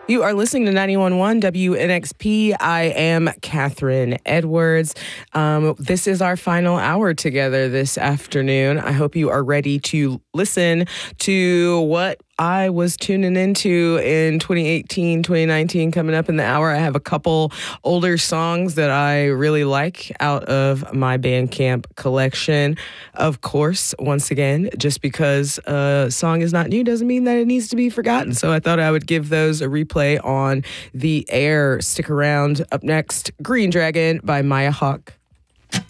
You are listening to 91.1 WNXP. I am Catherine Edwards. This is our final hour together this afternoon. I hope you are ready to listen to what I was tuning into in 2018, 2019. Coming up in the hour, I have a couple older songs that I really like out of my Bandcamp collection. Of course, once again, just because a song is not new doesn't mean that it needs to be forgotten. So I thought I would give those a replay on the air. Stick around. Up next, Green Dragon by Maya Hawke.